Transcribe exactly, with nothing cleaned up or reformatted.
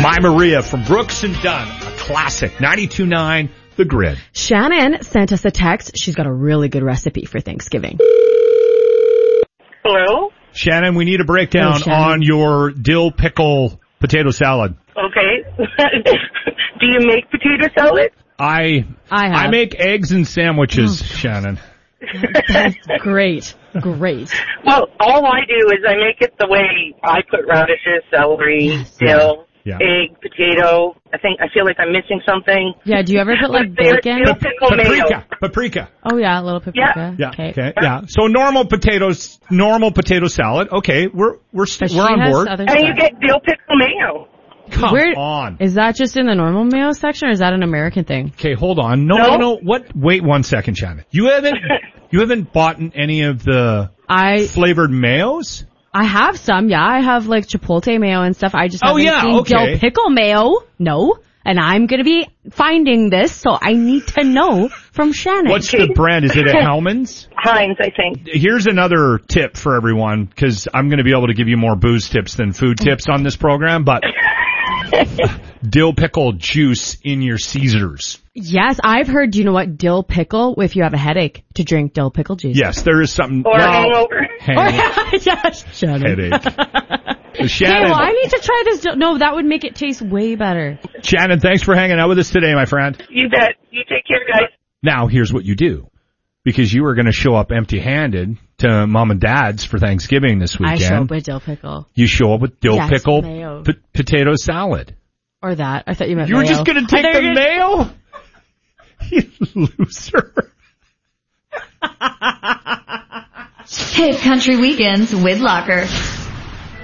by Maria from Brooks and Dunn, a classic, ninety-two point nine, The Grid. Shannon sent us a text. She's got a really good recipe for Thanksgiving. Hello? Shannon, we need a breakdown Hello, Shannon. on your dill pickle potato salad. Okay. Do you make potato salad? I I have. I make eggs and sandwiches, Shannon. That's great. Great. Well, all I do is I make it the way I put radishes, celery, Yes. dill, Yeah. egg, potato. I think, I feel like I'm missing something. Yeah, do you ever put like But there's bacon? dill pickle mayo. Paprika. Paprika. Oh yeah, a little paprika. Yeah. Okay. Okay. Yeah. So normal potatoes, normal potato salad. Okay. We're we're st- But we're she on has board. other And you stuff. get dill pickle mayo. Come Where- on. Is that just in the normal mayo section, or is that an American thing? Okay, hold on. No, no, No? no. What? Wait one second, Shannon. You haven't you haven't bought any of the I flavored mayos? I have some. Yeah, I have like chipotle mayo and stuff. I just Oh, haven't yeah, seen okay. dill pickle mayo. No. And I'm gonna be finding this, so I need to know from Shannon. What's the brand? Is it a Hellman's? Heinz, I think. Here's another tip for everyone, because I'm going to be able to give you more booze tips than food tips on this program, but dill pickle juice in your Caesars. Yes, I've heard, you know what, dill pickle, if you have a headache, to drink dill pickle juice. Yes, there is something. Or well, a hangover. hang- Yes, Shannon. headache. Okay, Shannon, well, I need to try this. dill- No, that would make it taste way better. Shannon, thanks for hanging out with us today, my friend. You bet. You take care, guys. Now, here's what you do. Because you were going to show up empty-handed to Mom and Dad's for Thanksgiving this I weekend. show up with dill pickle. You show up with dill Yes, pickle mayo. p- potato salad. Or that. I thought you meant You were mayo. just going to I take thought the you were mayo? You loser. Hit Country Weekends with Locker.